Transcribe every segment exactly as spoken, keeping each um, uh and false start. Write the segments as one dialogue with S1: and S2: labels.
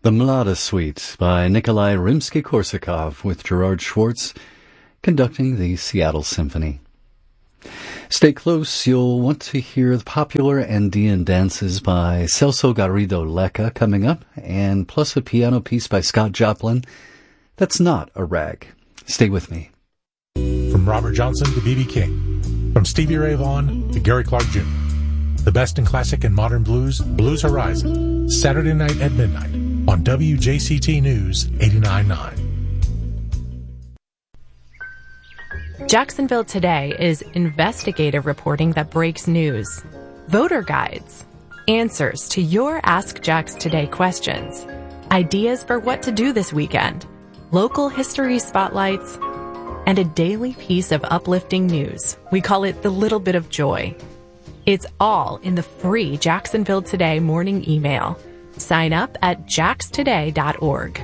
S1: The Mlada Suite by Nikolai Rimsky-Korsakov with Gerard Schwartz conducting the Seattle Symphony. Stay close, you'll want to hear the popular Andean dances by Celso Garrido Lecca coming up, and plus a piano piece by Scott Joplin that's not a rag. Stay with me.
S2: From Robert Johnson to B B King, from Stevie Ray Vaughan to Gary Clark Junior The best in classic and modern blues, Blues Horizon, Saturday night at midnight on W J C T News eighty-nine point nine.
S3: Jacksonville Today is investigative reporting that breaks news, voter guides, answers to your Ask Jax Today questions, ideas for what to do this weekend, local history spotlights, and a daily piece of uplifting news. We call it the little bit of joy. It's all in the free Jacksonville Today morning email. Sign up at jax today dot org.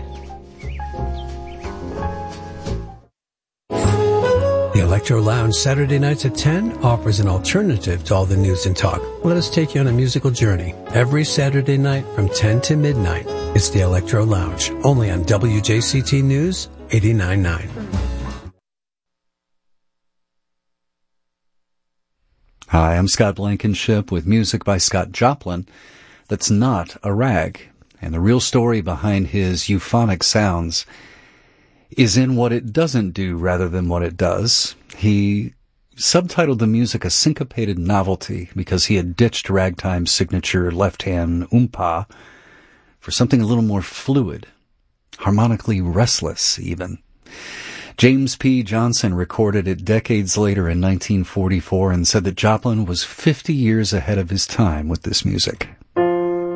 S4: The Electro Lounge Saturday nights at ten offers an alternative to all the news and talk. Let us take you on a musical journey. Every Saturday night from ten to midnight, it's the Electro Lounge, only on W J C T News eighty-nine point nine.
S1: Hi, I'm Scott Blankenship with music by Scott Joplin that's not a rag. And the real story behind his euphonic sounds is in what it doesn't do rather than what it does. He subtitled the music a syncopated novelty because he had ditched ragtime's signature left-hand oompa for something a little more fluid, harmonically restless even. James P. Johnson recorded it decades later in nineteen forty-four and said that Joplin was fifty years ahead of his time with this music.